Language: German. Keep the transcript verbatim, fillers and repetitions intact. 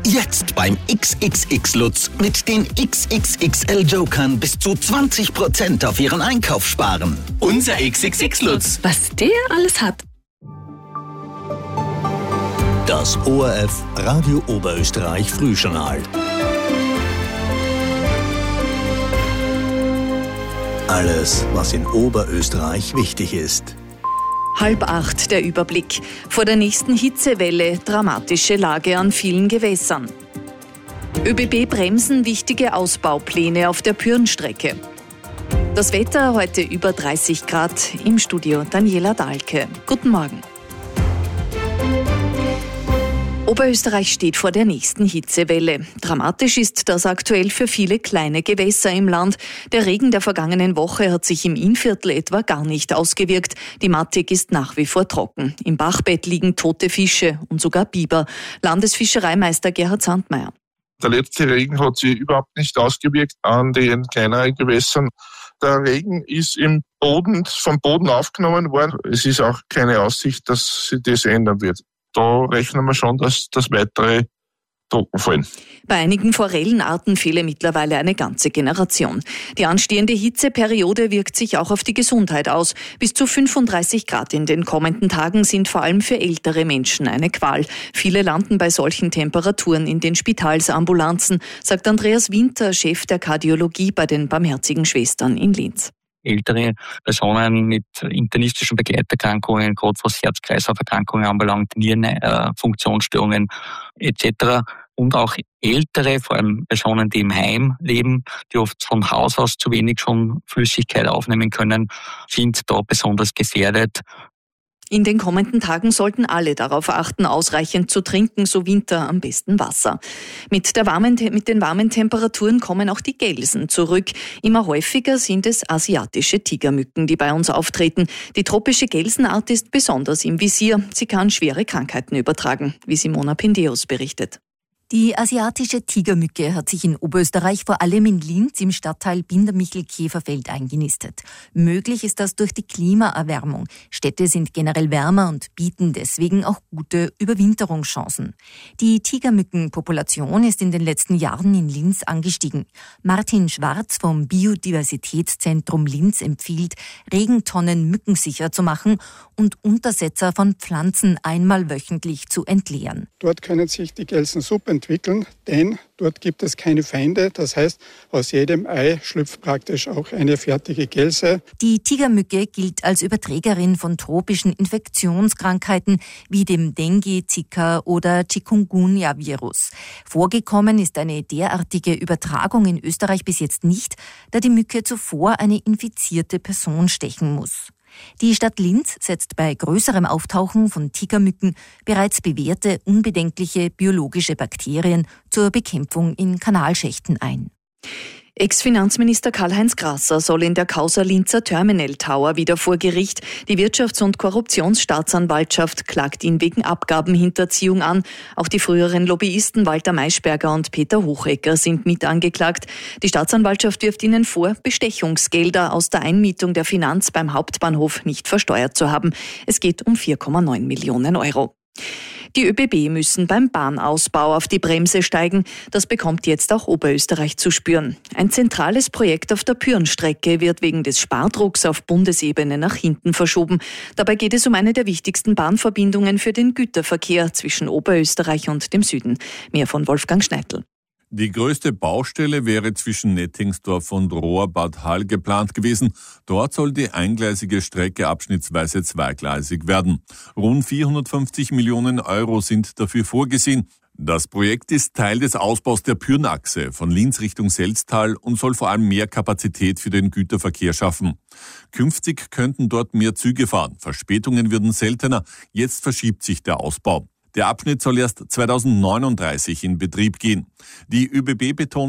Jetzt beim X X X Lutz mit den X X X L Jokern bis zu zwanzig Prozent auf Ihren Einkauf sparen. Unser X X X Lutz. Was der alles hat. Das O R F Radio Oberösterreich Frühjournal. Alles, was in Oberösterreich wichtig ist. Halb acht der Überblick. Vor der nächsten Hitzewelle dramatische Lage an vielen Gewässern. ÖBB bremsen wichtige Ausbaupläne auf der Pürnstrecke. Das Wetter heute über dreißig Grad, im Studio Daniela Dahlke. Guten Morgen. Oberösterreich steht vor der nächsten Hitzewelle. Dramatisch ist das aktuell für viele kleine Gewässer im Land. Der Regen der vergangenen Woche hat sich im Innviertel etwa gar nicht ausgewirkt. Die Mattig ist nach wie vor trocken. Im Bachbett liegen tote Fische und sogar Biber. Landesfischereimeister Gerhard Sandmeier. Der letzte Regen hat sich überhaupt nicht ausgewirkt an den kleineren Gewässern. Der Regen ist im Boden, vom Boden aufgenommen worden. Es ist auch keine Aussicht, dass sich das ändern wird. Da rechnen wir schon, dass das weitere Trockenfallen. Bei einigen Forellenarten fehle mittlerweile eine ganze Generation. Die anstehende Hitzeperiode wirkt sich auch auf die Gesundheit aus. Bis zu fünfunddreißig Grad in den kommenden Tagen sind vor allem für ältere Menschen eine Qual. Viele landen bei solchen Temperaturen in den Spitalsambulanzen, sagt Andreas Winter, Chef der Kardiologie bei den Barmherzigen Schwestern in Linz. Ältere Personen mit internistischen Begleiterkrankungen, gerade was Herz-Kreislauf-Erkrankungen anbelangt, Nierenfunktionsstörungen äh, et cetera. Und auch ältere, vor allem Personen, die im Heim leben, die oft von Haus aus zu wenig schon Flüssigkeit aufnehmen können, sind da besonders gefährdet. In den kommenden Tagen sollten alle darauf achten, ausreichend zu trinken, so Winter am besten Wasser. Mit, der warmen, mit den warmen Temperaturen kommen auch die Gelsen zurück. Immer häufiger sind es asiatische Tigermücken, die bei uns auftreten. Die tropische Gelsenart ist besonders im Visier. Sie kann schwere Krankheiten übertragen, wie Simona Pindeus berichtet. Die asiatische Tigermücke hat sich in Oberösterreich vor allem in Linz im Stadtteil Bindermichel-Käferfeld eingenistet. Möglich ist das durch die Klimaerwärmung. Städte sind generell wärmer und bieten deswegen auch gute Überwinterungschancen. Die Tigermückenpopulation ist in den letzten Jahren in Linz angestiegen. Martin Schwarz vom Biodiversitätszentrum Linz empfiehlt, Regentonnen mückensicher zu machen und Untersetzer von Pflanzen einmal wöchentlich zu entleeren. Dort können sich die Gelsen super entwickeln, denn dort gibt es keine Feinde. Das heißt, aus jedem Ei schlüpft praktisch auch eine fertige Gelse. Die Tigermücke gilt als Überträgerin von tropischen Infektionskrankheiten wie dem Dengue, Zika oder Chikungunya-Virus. Vorgekommen ist eine derartige Übertragung in Österreich bis jetzt nicht, da die Mücke zuvor eine infizierte Person stechen muss. Die Stadt Linz setzt bei größerem Auftauchen von Tigermücken bereits bewährte, unbedenkliche biologische Bakterien zur Bekämpfung in Kanalschächten ein. Ex-Finanzminister Karl-Heinz Grasser soll in der Causa Linzer Terminal Tower wieder vor Gericht. Die Wirtschafts- und Korruptionsstaatsanwaltschaft klagt ihn wegen Abgabenhinterziehung an. Auch die früheren Lobbyisten Walter Maischberger und Peter Hochecker sind mit angeklagt. Die Staatsanwaltschaft wirft ihnen vor, Bestechungsgelder aus der Einmietung der Finanz beim Hauptbahnhof nicht versteuert zu haben. Es geht um vier Komma neun Millionen Euro. Die ÖBB müssen beim Bahnausbau auf die Bremse steigen. Das bekommt jetzt auch Oberösterreich zu spüren. Ein zentrales Projekt auf der Pürnstrecke wird wegen des Spardrucks auf Bundesebene nach hinten verschoben. Dabei geht es um eine der wichtigsten Bahnverbindungen für den Güterverkehr zwischen Oberösterreich und dem Süden. Mehr von Wolfgang Schneidl. Die größte Baustelle wäre zwischen Nettingsdorf und Rohrbad Hall geplant gewesen. Dort soll die eingleisige Strecke abschnittsweise zweigleisig werden. Rund vierhundertfünfzig Millionen Euro sind dafür vorgesehen. Das Projekt ist Teil des Ausbaus der Pürnachse von Linz Richtung Selztal und soll vor allem mehr Kapazität für den Güterverkehr schaffen. Künftig könnten dort mehr Züge fahren. Verspätungen würden seltener. Jetzt verschiebt sich der Ausbau. Der Abschnitt soll erst zweitausendneununddreißig in Betrieb gehen. Die ÖBB betont,